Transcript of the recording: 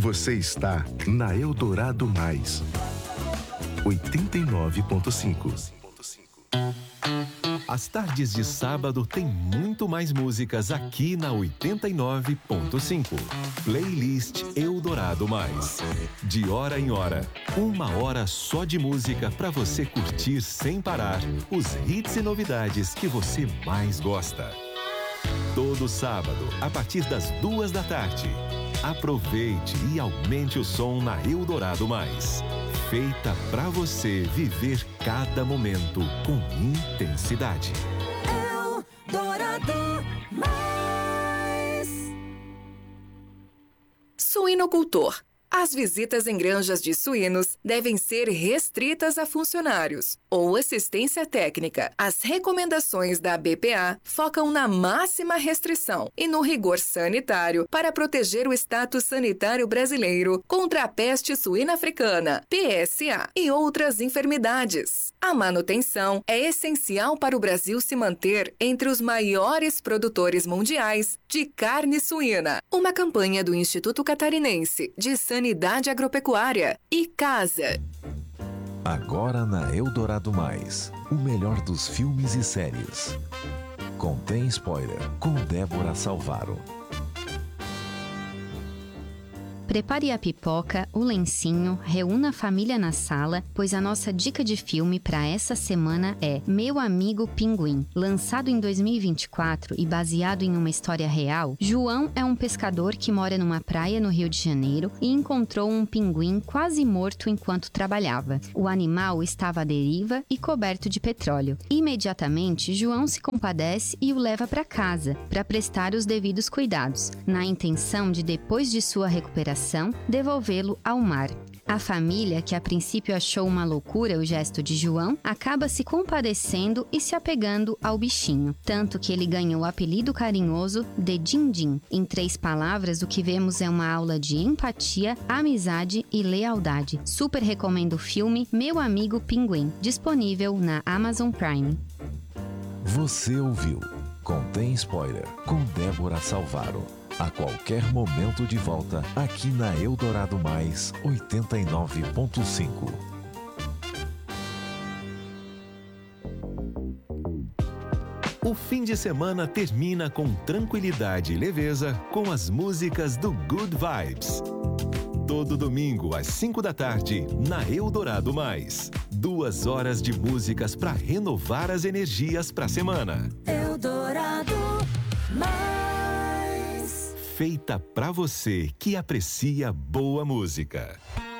Você está na Eldorado Mais 89.5. As tardes de sábado tem muito mais músicas aqui na 89.5. Playlist Eldorado Mais. De hora em hora, 1 hora só de música para você curtir sem parar os hits e novidades que você mais gosta. Todo sábado, a partir das 2 da tarde. Aproveite e aumente o som na Eldorado Mais. Feita para você viver cada momento com intensidade. Eldorado Mais. Suinocultor. As visitas em granjas de suínos devem ser restritas a funcionários ou assistência técnica. As recomendações da BPA focam na máxima restrição e no rigor sanitário para proteger o status sanitário brasileiro contra a peste suína africana, PSA, e outras enfermidades. A manutenção é essencial para o Brasil se manter entre os maiores produtores mundiais de carne suína. Uma campanha do Instituto Catarinense de Sanidade Agropecuária e Casa. Agora na Eldorado Mais, o melhor dos filmes e séries. Contém spoiler com Débora Salvaro. Prepare a pipoca, o lencinho, reúna a família na sala, pois a nossa dica de filme para essa semana é Meu Amigo Pinguim. Lançado em 2024 e baseado em uma história real, João é um pescador que mora numa praia no Rio de Janeiro e encontrou um pinguim quase morto enquanto trabalhava. O animal estava à deriva e coberto de petróleo. Imediatamente, João se compadece e o leva para casa para prestar os devidos cuidados, na intenção de, depois de sua recuperação, devolvê-lo ao mar. A família, que a princípio achou uma loucura o gesto de João, acaba se compadecendo e se apegando ao bichinho, tanto que ele ganhou o apelido carinhoso de Dindim. Em 3 palavras, o que vemos é uma aula de empatia, amizade e lealdade. Super recomendo o filme Meu Amigo Pinguim, disponível na Amazon Prime. Você ouviu Contém Spoiler com Débora Salvaro. A qualquer momento de volta aqui na Eldorado Mais 89.5. O fim de semana termina com tranquilidade e leveza com as músicas do Good Vibes. Todo domingo às 5 da tarde na Eldorado Mais. 2 horas de músicas para renovar as energias para a semana. Eldorado Mais. Feita para você que aprecia boa música.